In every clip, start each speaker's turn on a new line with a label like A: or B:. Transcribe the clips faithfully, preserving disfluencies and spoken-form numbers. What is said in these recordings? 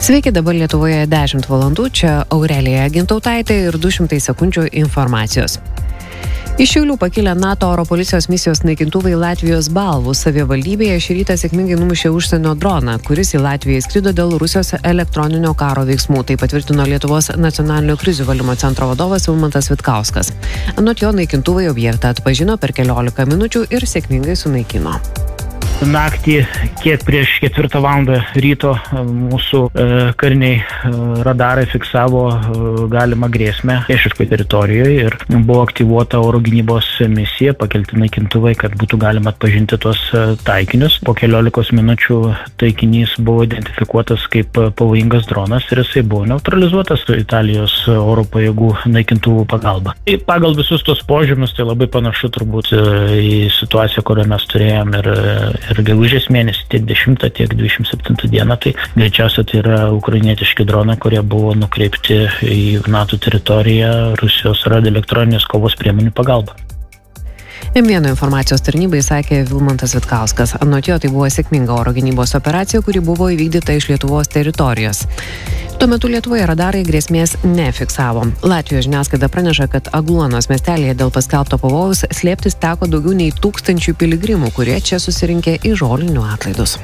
A: Sveiki, dabar Lietuvoje dešimt valandų, čia Aurelija Gintautaitė ir du šimtai sekundžių informacijos. Iš Šiaulių pakilę NATO oro policijos misijos naikintuvai Latvijos Balvų savivaldybėje šį rytą sėkmingai numušė užsienio droną, kuris į Latviją įskrido dėl Rusijos elektroninio karo veiksmų. Tai patvirtino Lietuvos nacionalinio krizių valdymo centro vadovas Vilmantas Vitkauskas. Anot jo, naikintuvai objektą atpažino per keliolika minučių ir sėkmingai sunaikino.
B: Naktį, kiek prieš ketvirtą valandą ryto, mūsų e, kariniai e, radarai fiksavo e, galimą grėsmę priešiškoje teritorijoje ir buvo aktyvuota oro gynybos misija, pakelti naikintuvai, kad būtų galima atpažinti tuos e, taikinius. Po keliolikos minučių taikinys buvo identifikuotas kaip pavojingas dronas ir jisai buvo neutralizuotas Italijos oro pajėgų naikintuvų pagalba. Tai pagal visus tos požymius tai labai panašu turbūt e, į situaciją, kurią mes turėjom ir ir gegužės mėnesį, tiek dešimtą, tiek dvidešimt septintą dieną, tai greičiausiai tai yra ukrainietiški dronai, kurie buvo nukreipti į NATO teritoriją Rusijos radioelektroninės kovos priemonių pagalba.
A: M vienas informacijos tarnybai sakė Vilmantas Vitkauskas. Anot jo, tai buvo sėkminga oro gynybos operacija, kuri buvo įvykdyta iš Lietuvos teritorijos. Tuo metu Lietuvoje radarai grėsmės nefiksavo. Latvijos žiniasklaida praneša, kad Agluonos miestelėje dėl paskelbto pavojaus slėptis teko daugiau nei tūkstančių piligrimų, kurie čia susirinkė į žolinių atlaidus.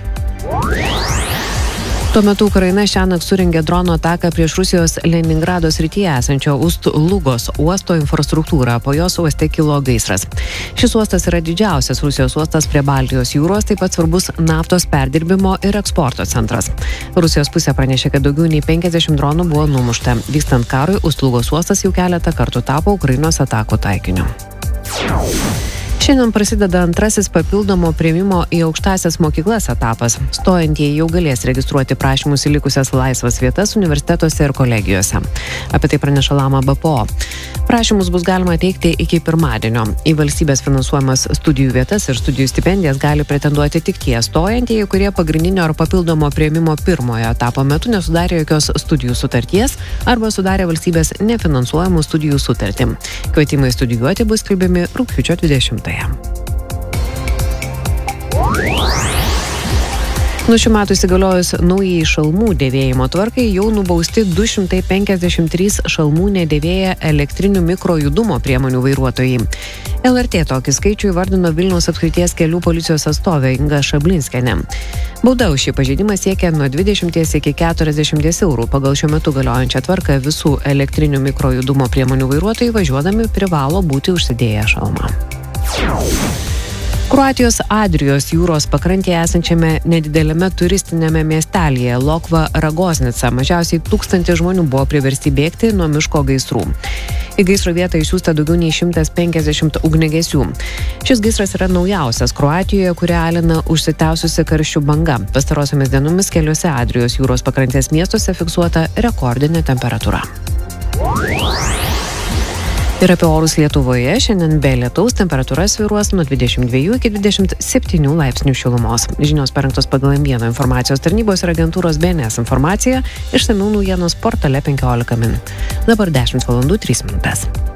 A: Tuo metu Ukraina šiąnakt surengė drono ataką prieš Rusijos Leningrado srityje esančio Ust-Lugos uosto infrastruktūrą. Po jos uoste kilo gaisras. Šis uostas yra didžiausias Rusijos uostas prie Baltijos jūros, taip pat svarbus naftos perdirbimo ir eksporto centras. Rusijos pusė pranešė, kad daugiau nei penkiasdešimt dronų buvo numušta. Vykstant karui, Ust-Lugos uostas jau keletą kartų tapo Ukrainos atakų taikiniu. Šiandien prasideda antrasis papildomo priėmimo į aukštąsias mokyklas etapas. Stojantieji jau galės registruoti prašymus į likusias laisvas vietas universitetuose ir kolegijose. Apie tai praneša Lama B P O. Prašymus bus galima teikti iki pirmadienio. Į valstybės finansuojamas studijų vietas ir studijų stipendijas gali pretenduoti tik tie stojantieji, kurie pagrindinio ar papildomo priėmimo pirmojo etapo metu nesudarė jokios studijų sutarties arba sudarė valstybės nefinansuojamų studijų sutartį. Kvietimai studijuoti bus skelbiami rugpjūčio dvidešimtąją. Nuo šių metų įsigaliojus naujai šalmų dėvėjimo tvarkai jau nubausti du šimtai penkiasdešimt trys šalmų nedėvėję elektrinių mikrojudumo priemonių vairuotojai. L R T tokį skaičių įvardino Vilniaus apskrities kelių policijos atstovė Inga Šablinskienė. Bauda už šį pažeidimą siekia nuo dvidešimt iki keturiasdešimt eurų. Pagal šiuo metu galiojančią tvarką visų elektrinių mikrojudumo priemonių vairuotojai važiuodami privalo būti užsidėję šalmą. Kroatijos Adrijos jūros pakrantėje esančiame nedideliame turistinėme miestelėje Lokva Ragoznica mažiausiai tūkstantis žmonių buvo priversti bėgti nuo miško gaisrų. Į gaisro vietą išsiųsta daugiau nei šimtas penkiasdešimt ugniagesių. Šis gaisras yra naujausias Kroatijoje, kurią alina užsitęsusi karščių banga. Pastarosiomis dienomis keliuose Adrijos jūros pakrantės miestuose fiksuota rekordinė temperatūra. Ir apie orus Lietuvoje šiandien be lietaus temperatūra svyruos nuo dvidešimt dviejų iki dvidešimt septynių laipsnių šilumos. Žinios parengtos pagal M vienas informacijos tarnybos ir agentūros B N S informaciją, išsamiau naujienos portale penkiolika min. Dabar dešimt valandų trys minutės.